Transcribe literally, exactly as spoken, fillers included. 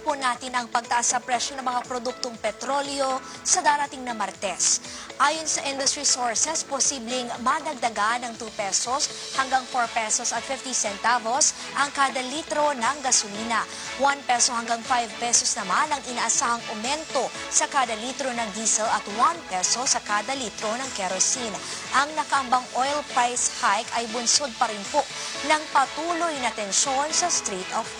po natin ang pagtaas sa presyo ng mga produktong petrolyo sa darating na Martes. Ayon sa industry sources, posibleng madagdagan ng two pesos hanggang four pesos at fifty centavos ang kada litro ng gasolina. one peso hanggang five pesos naman ang inaasahang aumento sa kada litro ng diesel at one peso sa kada litro ng kerosene. Ang nakaambang oil price hike ay bunsod pa rin po ng patuloy na tensyon sa Strait of